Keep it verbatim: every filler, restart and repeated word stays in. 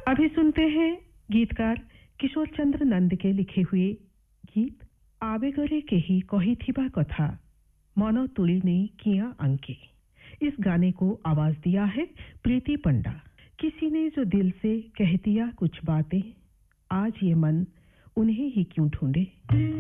अभी सुनते हैं गीतकार किशोर चंद्र नंद के लिखे हुए गीत आवेगरे के ही कही थिबा कथा मन तुली ने किया अंके। इस गाने को आवाज दिया है प्रीति पंडा। किसी ने जो दिल से कह दिया कुछ बातें, आज ये मन उन्हें ही क्यों ढूंढे।